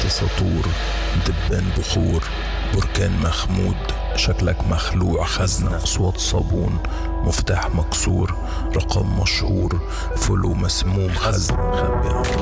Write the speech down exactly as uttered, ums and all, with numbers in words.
خط سطور، دبان بخور، بركان مخمود، شكلك مخلوع، خزنة أصوات صابون، مفتاح مكسور، رقم مشهور، فلو مسموم، خزنة خبي